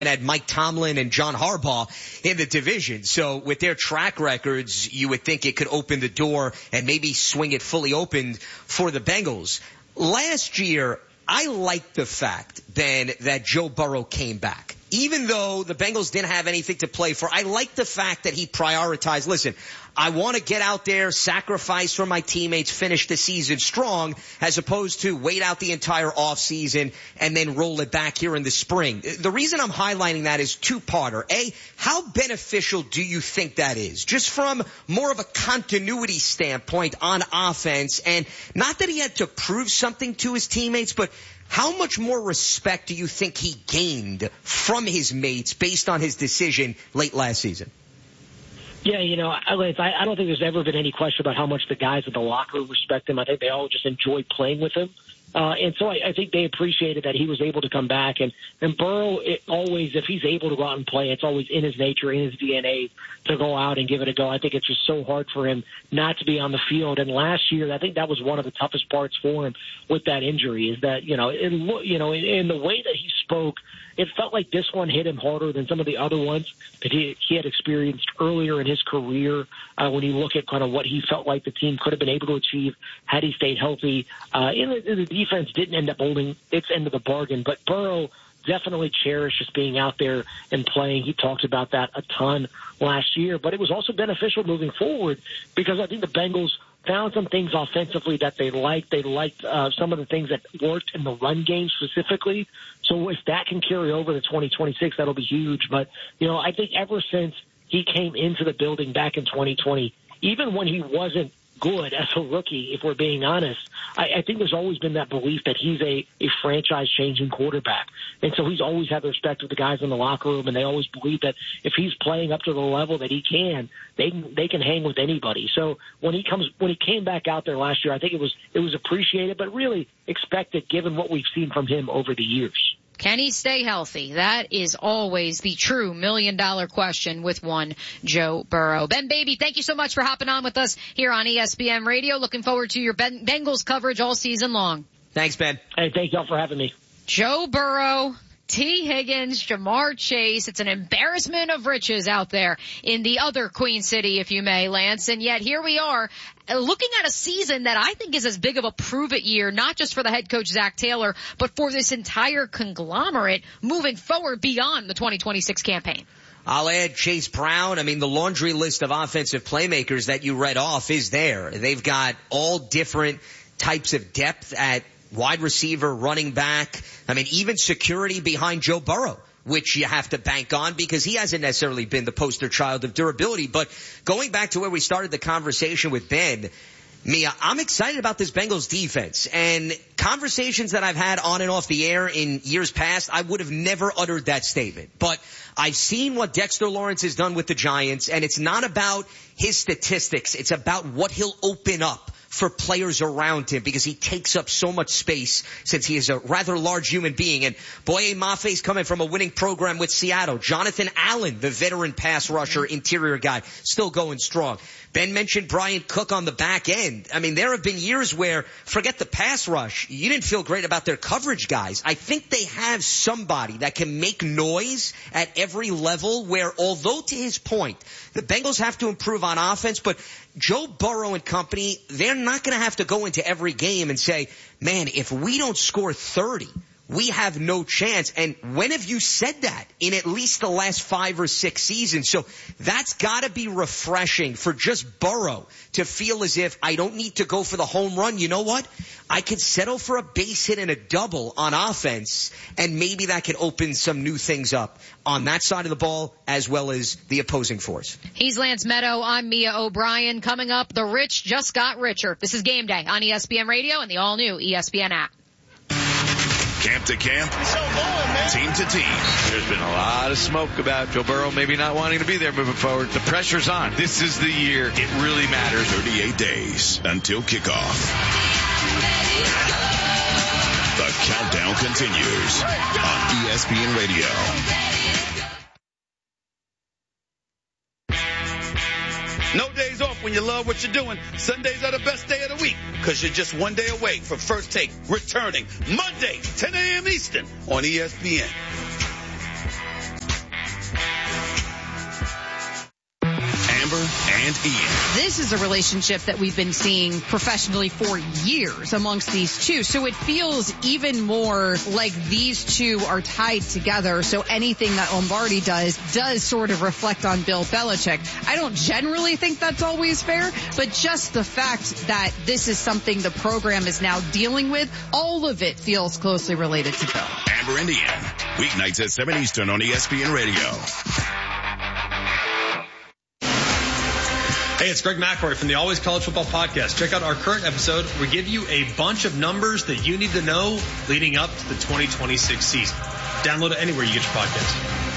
had Mike Tomlin and John Harbaugh in the division. So with their track records, you would think it could open the door and maybe swing it fully open for the Bengals. Last year, I liked the fact, Ben, that Joe Burrow came back. Even though the Bengals didn't have anything to play for, I liked the fact that he prioritized, listen, I want to get out there, sacrifice for my teammates, finish the season strong, as opposed to wait out the entire offseason and then roll it back here in the spring. The reason I'm highlighting that is two-parter. A, how beneficial do you think that is? Just from more of a continuity standpoint on offense, and not that he had to prove something to his teammates, but how much more respect do you think he gained from his mates based on his decision late last season? Yeah, I don't think there's ever been any question about how much the guys in the locker room respect him. I think they all just enjoyed playing with him. And so I think they appreciated that he was able to come back. And Burrow, always, if he's able to go out and play, it's always in his nature, in his DNA to go out and give it a go. I think it's just so hard for him not to be on the field. And last year, I think that was one of the toughest parts for him with that injury is that, in the way that he spoke, it felt like this one hit him harder than some of the other ones that he had experienced earlier in his career. When you look at kind of what he felt like the team could have been able to achieve had he stayed healthy. The defense didn't end up holding its end of the bargain, but Burrow definitely cherishes being out there and playing. He talked about that a ton last year, but it was also beneficial moving forward because I think the Bengals found some things offensively that they liked. They liked some of the things that worked in the run game specifically. So if that can carry over to 2026, that'll be huge. But, I think ever since he came into the building back in 2020, even when he wasn't good as a rookie, if we're being honest, I think there's always been that belief that he's a franchise-changing quarterback. And so he's always had the respect of the guys in the locker room, and they always believe that if he's playing up to the level that he can, they can hang with anybody. So when he came back out there last year, I think it was appreciated, but really expected given what we've seen from him over the years. Can he stay healthy? That is always the true million-dollar question with one Joe Burrow. Ben Baby, thank you so much for hopping on with us here on ESPN Radio. Looking forward to your Bengals coverage all season long. Thanks, Ben. Hey, thank y'all for having me. Joe Burrow, T. Higgins, Jamar Chase. It's an embarrassment of riches out there in the other Queen City, if you may, Lance. And yet here we are looking at a season that I think is as big of a prove-it year, not just for the head coach, Zach Taylor, but for this entire conglomerate moving forward beyond the 2026 campaign. I'll add Chase Brown. I mean, the laundry list of offensive playmakers that you read off is there. They've got all different types of depth at wide receiver, running back. I mean, even security behind Joe Burrow, which you have to bank on because he hasn't necessarily been the poster child of durability. But going back to where we started the conversation with Ben, Mia, I'm excited about this Bengals defense. And conversations that I've had on and off the air in years past, I would have never uttered that statement. But I've seen what Dexter Lawrence has done with the Giants, and it's not about his statistics. It's about what he'll open up for players around him because he takes up so much space since he is a rather large human being. And Boye Mafe's coming from a winning program with Seattle. Jonathan Allen, the veteran pass rusher, interior guy, still going strong. Ben mentioned Brian Cook on the back end. I mean, there have been years where, forget the pass rush, you didn't feel great about their coverage guys. I think they have somebody that can make noise at every level where, although to his point, the Bengals have to improve on offense, but Joe Burrow and company, they're not going to have to go into every game and say, man, if we don't score 30, we have no chance. And when have you said that in at least the last 5 or 6 seasons? So that's got to be refreshing for just Burrow to feel as if I don't need to go for the home run. You know what? I could settle for a base hit and a double on offense, and maybe that could open some new things up on that side of the ball as well as the opposing force. He's Lance Meadow. I'm Mia O'Brien. Coming up, the rich just got richer. This is Game Day on ESPN Radio and the all-new ESPN app. Camp to camp, team to team. There's been a lot of smoke about Joe Burrow maybe not wanting to be there moving forward. The pressure's on. This is the year it really matters. 38 days until kickoff. The countdown continues on ESPN Radio. No days off when you love what you're doing. Sundays are the best day of the week because you're just one day away from First Take returning Monday, 10 a.m. Eastern on ESPN. and Ian. This is a relationship that we've been seeing professionally for years amongst these two. So it feels even more like these two are tied together. So anything that Lombardi does sort of reflect on Bill Belichick. I don't generally think that's always fair, but just the fact that this is something the program is now dealing with, all of it feels closely related to Bill. Amber and Ian, weeknights at 7 Eastern on ESPN Radio. Hey, it's Greg McElroy from the Always College Football Podcast. Check out our current episode. We give you a bunch of numbers that you need to know leading up to the 2026 season. Download it anywhere you get your podcast.